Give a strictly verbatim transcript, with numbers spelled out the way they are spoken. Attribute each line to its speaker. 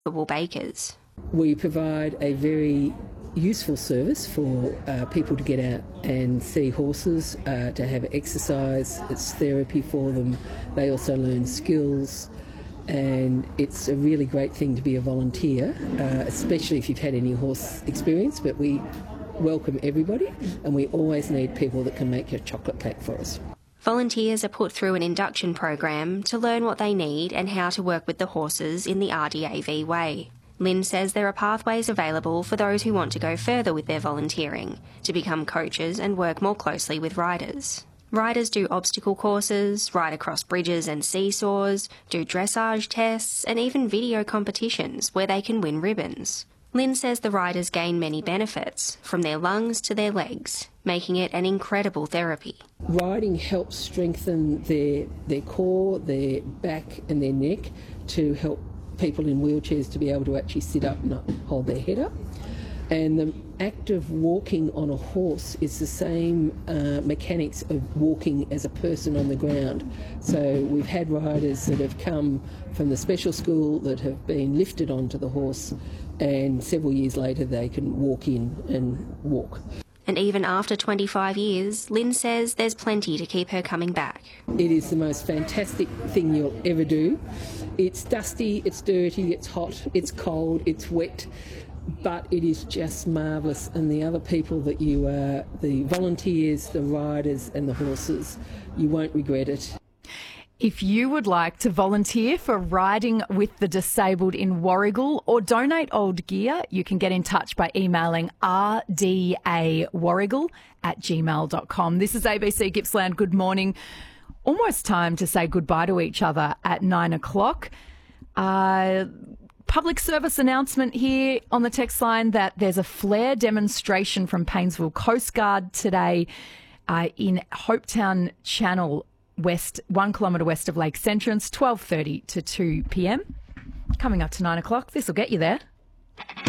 Speaker 1: Football Bakers.
Speaker 2: We provide a very useful service for uh, people to get out and see horses, uh, to have exercise. It's therapy for them. They also learn skills, and it's a really great thing to be a volunteer, uh, especially if you've had any horse experience, but we welcome everybody, and we always need people that can make a chocolate cake for us.
Speaker 1: Volunteers are put through an induction program to learn what they need and how to work with the horses in the R D A V way. Lynn says there are pathways available for those who want to go further with their volunteering, to become coaches and work more closely with riders. Riders do obstacle courses, ride across bridges and seesaws, do dressage tests, and even video competitions where they can win ribbons. Lynn says the riders gain many benefits, from their lungs to their legs, making it an incredible therapy.
Speaker 2: Riding helps strengthen their, their core, their back and their neck, to help people in wheelchairs to be able to actually sit up and hold their head up. And the act of walking on a horse is the same uh, mechanics of walking as a person on the ground. So we've had riders that have come from the special school that have been lifted onto the horse, and several years later they can walk in and walk.
Speaker 1: And even after twenty-five years, Lynn says there's plenty to keep her coming back.
Speaker 2: It is the most fantastic thing you'll ever do. It's dusty, it's dirty, it's hot, it's cold, it's wet, but it is just marvellous. And the other people that you are, the volunteers, the riders and the horses, you won't regret it.
Speaker 3: If you would like to volunteer for Riding with the Disabled in Warragul or donate old gear, you can get in touch by emailing r d a warragul at gmail dot com. This is A B C Gippsland. Good morning. Almost time to say goodbye to each other at nine o'clock. Uh, public service announcement here on the text line that there's a flare demonstration from Paynesville Coast Guard today uh, in Hopetown Channel west, one kilometre west of Lakes Entrance, twelve thirty to two p m. Coming up to nine o'clock. This will get you there.